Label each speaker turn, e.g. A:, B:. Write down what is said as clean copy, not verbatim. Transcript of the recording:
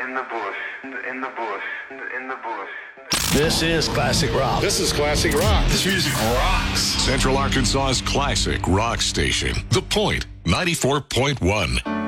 A: in the bush, in the bush, in the bush.
B: This is classic rock.
C: This is classic rock.
D: This music rocks.
E: Central Arkansas's classic rock station. The Point, 94.1.